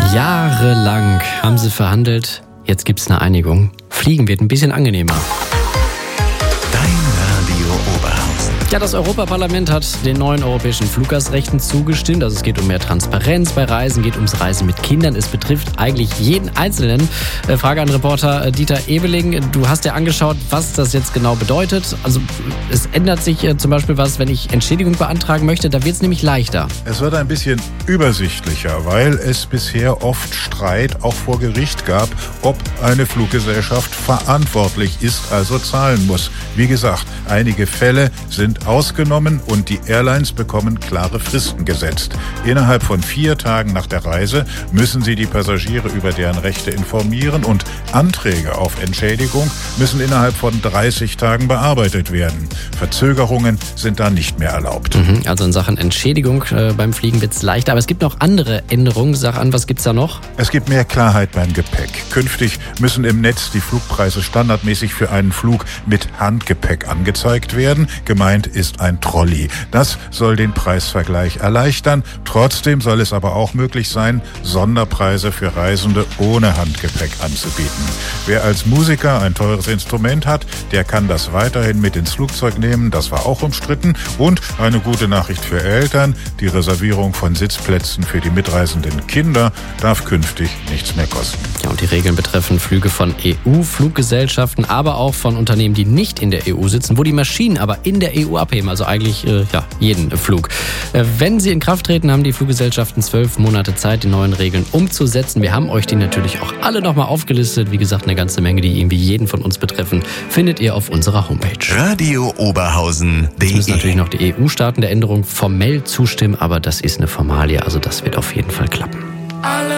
Jahrelang haben sie verhandelt, jetzt gibt's eine Einigung. Fliegen wird ein bisschen angenehmer. Dein Radio Oberhausen. Ja, das Europaparlament hat den neuen europäischen Fluggastrechten zugestimmt. Also es geht um mehr Transparenz bei Reisen, geht ums Reisen mit Kindern. Es betrifft eigentlich jeden Einzelnen. Frage an Reporter Dieter Ebeling. Du hast ja angeschaut, was das jetzt genau bedeutet. Also es ändert sich zum Beispiel was, wenn ich Entschädigung beantragen möchte. Da wird es nämlich leichter. Es wird ein bisschen übersichtlicher, weil es bisher oft Streit auch vor Gericht gab, ob eine Fluggesellschaft verantwortlich ist, also zahlen muss. Wie gesagt, einige Fälle sind ausgenommen und die Airlines bekommen klare Fristen gesetzt. Innerhalb von 4 Tagen nach der Reise müssen sie die Passagiere über deren Rechte informieren und Anträge auf Entschädigung müssen innerhalb von 30 Tagen bearbeitet werden. Verzögerungen sind da nicht mehr erlaubt. Also in Sachen Entschädigung beim Fliegen wird es leichter. Aber es gibt noch andere Änderungen. Sag an, was gibt's da noch? Es gibt mehr Klarheit beim Gepäck. Künftig müssen im Netz die Flugpreise standardmäßig für einen Flug mit Handgepäck angezeigt werden. Gemeint ist ein Trolley. Das soll den Preisvergleich erleichtern. Trotzdem soll es aber auch möglich sein, Sonderpreise für Reisende ohne Handgepäck anzubieten. Wer als Musiker ein teures Instrument hat, der kann das weiterhin mit ins Flugzeug nehmen. Das war auch umstritten. Und eine gute Nachricht für Eltern: Die Reservierung von Sitzplätzen für die mitreisenden Kinder darf künftig nichts mehr kosten. Ja, und die Regeln betreffen Flüge von EU-Fluggesellschaften, aber auch von Unternehmen, die nicht in der EU sitzen, wo die Maschinen aber in der EU abheben, also eigentlich jeden Flug. Wenn sie in Kraft treten, haben die Fluggesellschaften 12 Monate Zeit, die neuen Regeln umzusetzen. Wir haben euch die natürlich auch alle nochmal aufgelistet. Wie gesagt, eine ganze Menge, die irgendwie jeden von uns betreffen, findet ihr auf unserer Homepage. Radio Oberhausen.de. Jetzt müssen natürlich noch die EU-Staaten der Änderung formell zustimmen, aber das ist eine Formalie, also das wird auf jeden Fall klappen.